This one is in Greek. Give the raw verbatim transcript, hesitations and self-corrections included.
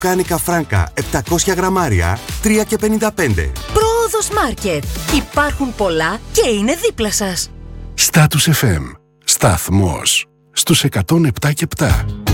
Κάνικα Φράνκα επτακόσια γραμμάρια, τρία και πενήντα πέντε. Πρόοδος Μάρκετ. Υπάρχουν πολλά και είναι δίπλα σας. Status εφ εμ. Σταθμός στους εκατόν επτά και επτά.